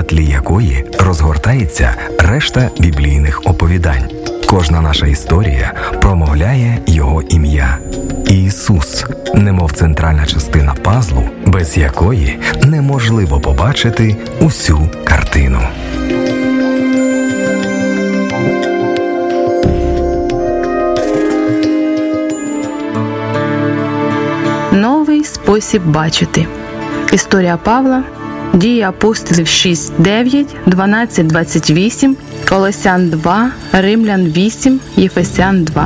на тлі якої розгортається решта біблійних оповідань. Кожна наша історія промовляє Його ім'я – Ісус, немов центральна частина пазлу, без якої неможливо побачити усю картину. Новий спосіб бачити. Історія Павла, Дії апостолів 6:9, 12:28, Колосян 2, Римлян 8, Єфесян 2.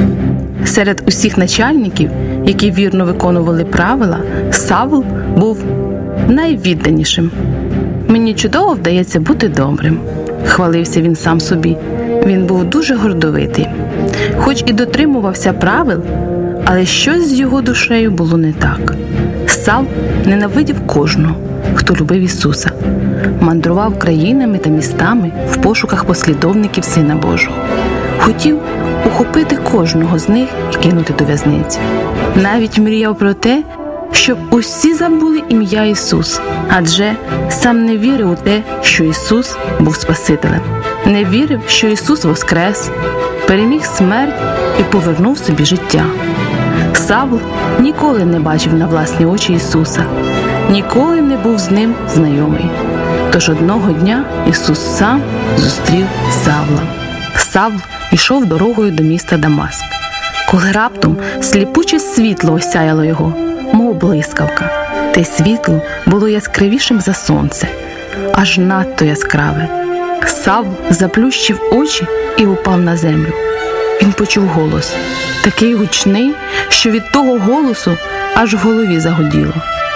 Серед усіх начальників, які вірно виконували правила, Савл був найвідданішим. «Мені чудово вдається бути добрим», – хвалився він сам собі. Він був дуже гордовитий. Хоч і дотримувався правил, але щось з його душею було не так. Савл ненавидів кожного, хто любив Ісуса, мандрував країнами та містами в пошуках послідовників Сина Божого. Хотів ухопити кожного з них і кинути до в'язниці. Навіть мріяв про те, щоб усі забули ім'я Ісус, адже сам не вірив у те, що Ісус був Спасителем. Не вірив, що Ісус воскрес, переміг смерть і повернув собі життя. Савл ніколи не бачив на власні очі Ісуса, ніколи не був з ним знайомий. Тож одного дня Ісус сам зустрів Савла. Савл йшов дорогою до міста Дамаск, коли раптом сліпуче світло осяяло його, мов блискавка. Те світло було яскравішим за сонце, аж надто яскраве. Савл заплющив очі і упав на землю. Він почув голос, такий гучний, що від того голосу аж в голові загуділо.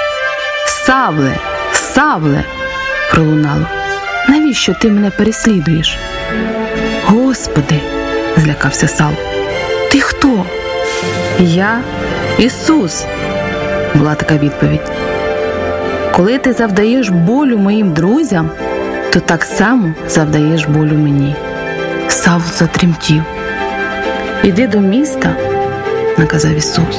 «Савле! Савле!» – пролунало. «Навіщо ти мене переслідуєш?» «Господи!» – злякався Савл. «Ти хто?» «Я Ісус!» – була така відповідь. «Коли ти завдаєш болю моїм друзям, то так само завдаєш болю мені». Савл затремтів. «Іди до міста», – наказав Ісус,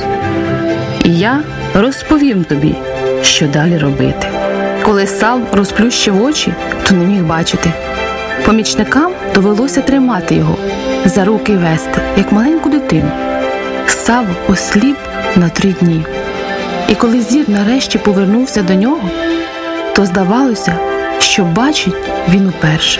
«і я розповім тобі, що далі робити». Коли Савл розплющив очі, то не міг бачити. Помічникам довелося тримати його, за руки вести, як маленьку дитину. Савл осліп на 3 дні. І коли зір нарешті повернувся до нього, то здавалося, що бачить він уперше.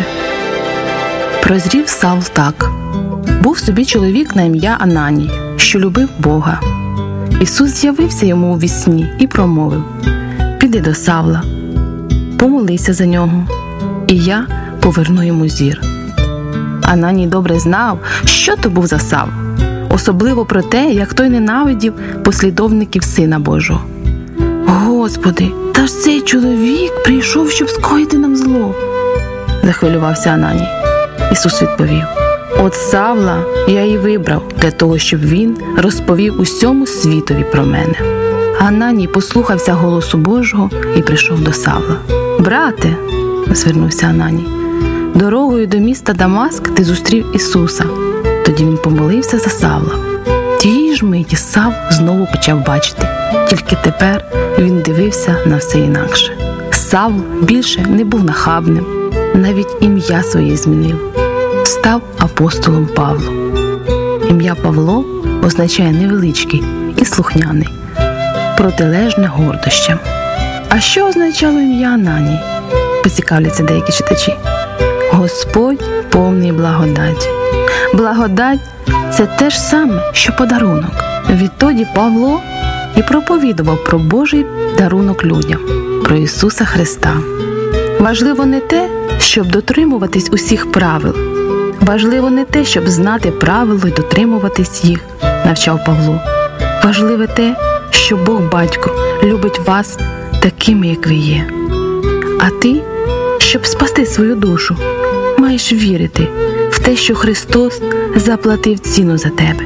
Прозрів Савл так. Був собі чоловік на ім'я Ананій, що любив Бога. Ісус з'явився йому у вісні і промовив: «Піди до Савла, помолися за нього, і я поверну йому зір». Ананій добре знав, що то був за Савл, особливо про те, як той ненавидів послідовників Сина Божого. «Господи, та ж цей чоловік прийшов, щоб скоїти нам зло», – захвилювався Ананій. Ісус відповів: «От Савла я і вибрав для того, щоб він розповів усьому світові про мене». Ананій послухався голосу Божого і прийшов до Савла. «Брате», – звернувся Ананій, – «дорогою до міста Дамаск ти зустрів Ісуса». Тоді він помолився за Савла. Тієї ж миті Савл знову почав бачити, тільки тепер він дивився на все інакше. Савл більше не був нахабним, навіть ім'я своє змінив. Став апостолом Павлом. Ім'я Павло означає невеличкий і слухняний, протилежне гордощам. А що означало ім'я Ананій? Поцікавляться деякі читачі. Господь повний благодаті. Благодать – це те ж саме, що подарунок. Відтоді Павло і проповідував про Божий дарунок людям, про Ісуса Христа. Важливо не те, щоб дотримуватись усіх правил. Важливо не те, щоб знати правила і дотримуватись їх, навчав Павло. Важливе те, що Бог Батько любить вас такими, як ви є. А ти, щоб спасти свою душу, маєш вірити в те, що Христос заплатив ціну за тебе.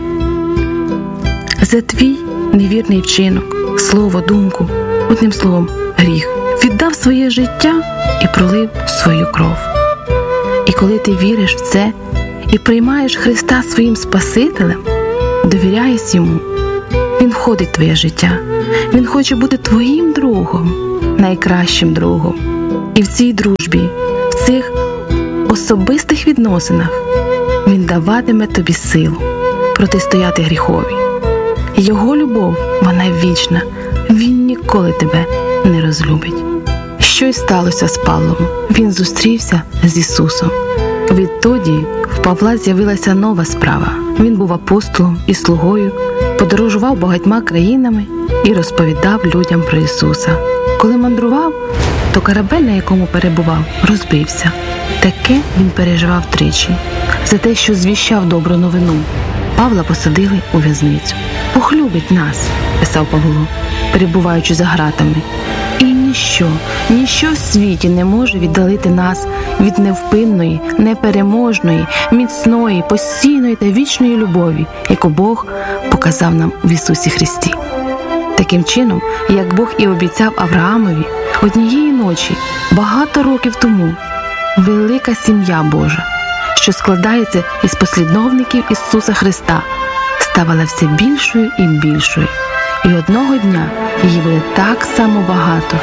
За твій невірний вчинок, слово, думку, одним словом, гріх, віддав своє життя і пролив свою кров. І коли ти віриш в це і приймаєш Христа своїм Спасителем, довіряєш Йому, Він входить в твоє життя. Він хоче бути твоїм другом, найкращим другом. І в цій дружбі, в цих особистих відносинах Він даватиме тобі силу протистояти гріхові. Його любов, вона вічна, Він ніколи тебе не розлюбить. Щось сталося з Павлом. Він зустрівся з Ісусом. Відтоді в Павла з'явилася нова справа. Він був апостолом і слугою, подорожував багатьма країнами і розповідав людям про Ісуса. Коли мандрував, то корабель, на якому перебував, розбився. Таке він переживав тричі. За те, що звіщав добру новину, Павла посадили у в'язницю. «Бог любить нас», – писав Павло, перебуваючи за ґратами. І ніщо в світі не може віддалити нас від невпинної, непереможної, міцної, постійної та вічної любові, яку Бог показав нам в Ісусі Христі. Таким чином, як Бог і обіцяв Авраамові, однієї ночі, багато років тому, велика сім'я Божа, що складається із послідовників Ісуса Христа, ставала все більшою і більшою. І одного дня її буде так само багато,